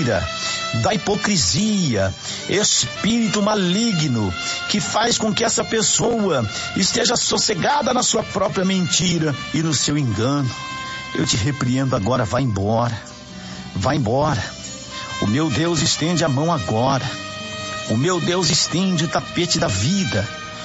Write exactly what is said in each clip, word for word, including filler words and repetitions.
mentira, da hipocrisia, espírito maligno que faz com que essa pessoa esteja sossegada na sua própria mentira e no seu engano. Eu te repreendo agora, vai embora, vai embora. O meu Deus estende a mão agora. O meu Deus estende o tapete da vida.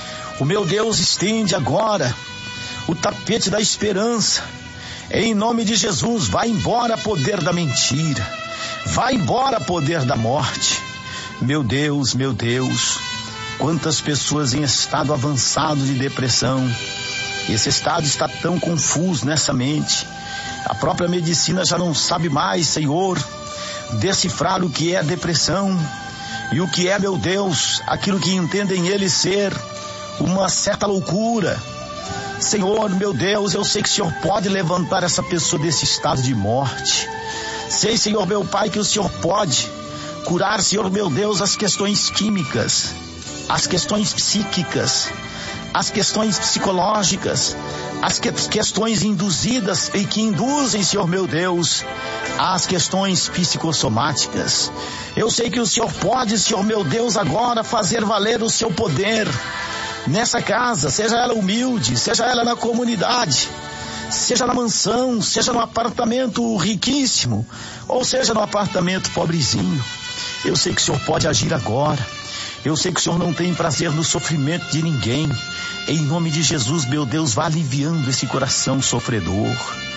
O meu Deus estende agora o tapete da esperança. Em nome de Jesus, vai embora poder da mentira. Vai embora poder da morte. Meu Deus, meu Deus, quantas pessoas em estado avançado de depressão. Esse estado está tão confuso nessa mente. A própria medicina já não sabe mais, Senhor, decifrar o que é depressão e o que é, meu Deus, aquilo que entendem eles ser uma certa loucura. Senhor, meu Deus, eu sei que o Senhor pode levantar essa pessoa desse estado de morte. Sei, Senhor, meu Pai, que o Senhor pode curar, Senhor, meu Deus, as questões químicas, as questões psíquicas, as questões psicológicas, as que, questões induzidas e que induzem, Senhor, meu Deus, as questões psicossomáticas. Eu sei que o Senhor pode, Senhor, meu Deus, agora fazer valer o seu poder nessa casa, seja ela humilde, seja ela na comunidade, seja na mansão, seja no apartamento riquíssimo, ou seja no apartamento pobrezinho. Eu sei que o Senhor pode agir agora. Eu sei que o Senhor não tem prazer no sofrimento de ninguém. Em nome de Jesus, meu Deus, vá aliviando esse coração sofredor.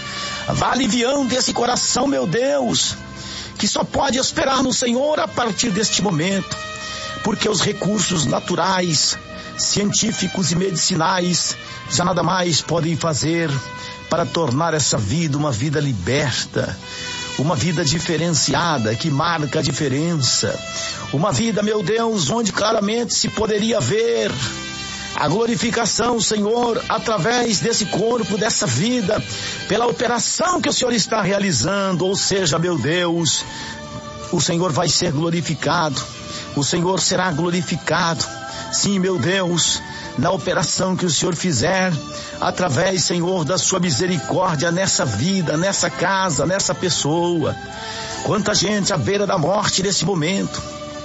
Vá aliviando esse coração, meu Deus, que só pode esperar no Senhor a partir deste momento, porque os recursos naturais, científicos e medicinais já nada mais podem fazer para tornar essa vida uma vida liberta, uma vida diferenciada, que marca a diferença, uma vida, meu Deus, onde claramente se poderia ver a glorificação, Senhor, através desse corpo, dessa vida, pela operação que o Senhor está realizando. Ou seja, meu Deus, o Senhor vai ser glorificado, o Senhor será glorificado. Sim, meu Deus, na operação que o Senhor fizer, através, Senhor, da sua misericórdia nessa vida, nessa casa, nessa pessoa. Quanta gente à beira da morte nesse momento.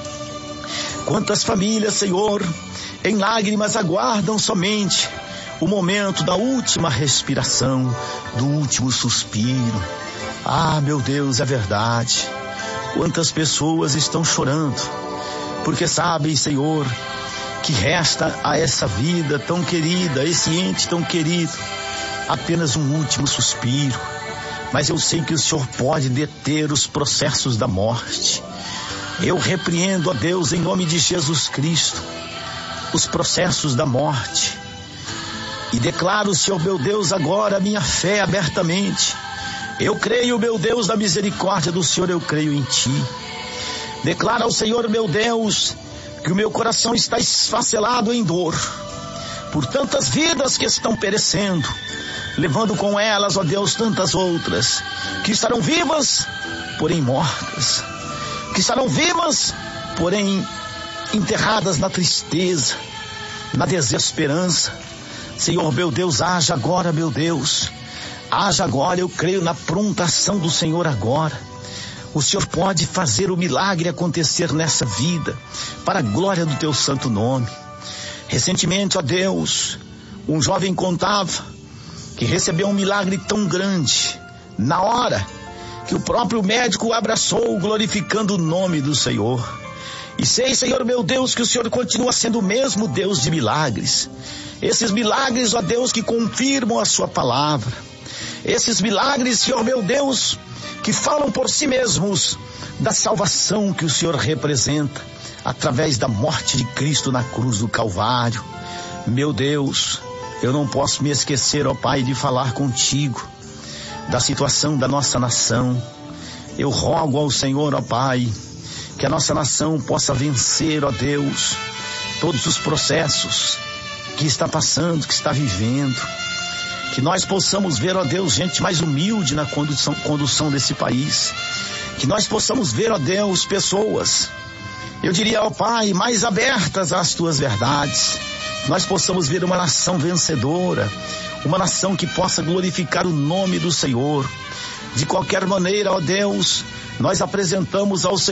Quantas famílias, Senhor, em lágrimas aguardam somente o momento da última respiração, do último suspiro. Ah, meu Deus, é verdade. Quantas pessoas estão chorando, porque sabem, Senhor, que resta a essa vida tão querida, esse ente tão querido, apenas um último suspiro. Mas eu sei que o Senhor pode deter os processos da morte. Eu repreendo, ó Deus, em nome de Jesus Cristo, os processos da morte. E declaro, Senhor, meu Deus, agora a minha fé abertamente. Eu creio, meu Deus, na misericórdia do Senhor, eu creio em Ti. Declaro ao Senhor, meu Deus, que o meu coração está esfacelado em dor por tantas vidas que estão perecendo, levando com elas, ó Deus, tantas outras que estarão vivas, porém mortas, que estarão vivas, porém enterradas na tristeza, na desesperança. Senhor, meu Deus, haja agora, meu Deus, haja agora. Eu creio na prontação do Senhor agora. O Senhor pode fazer o milagre acontecer nessa vida, para a glória do Teu santo nome. Recentemente, ó Deus, um jovem contava que recebeu um milagre tão grande, na hora que o próprio médico o abraçou, glorificando o nome do Senhor. E sei, Senhor, meu Deus, que o Senhor continua sendo o mesmo Deus de milagres. Esses milagres, ó Deus, que confirmam a Sua palavra. Esses milagres, Senhor, meu Deus, que falam por si mesmos da salvação que o Senhor representa através da morte de Cristo na cruz do Calvário. Meu Deus, eu não posso me esquecer, ó Pai, de falar contigo da situação da nossa nação. Eu rogo ao Senhor, ó Pai, que a nossa nação possa vencer, ó Deus, todos os processos que está passando, que está vivendo. Que nós possamos ver, ó Deus, gente mais humilde na condução, condução desse país. Que nós possamos ver, ó Deus, pessoas, eu diria, ó Pai, mais abertas às Tuas verdades. Nós possamos ver uma nação vencedora, uma nação que possa glorificar o nome do Senhor. De qualquer maneira, ó Deus, nós apresentamos ao Senhor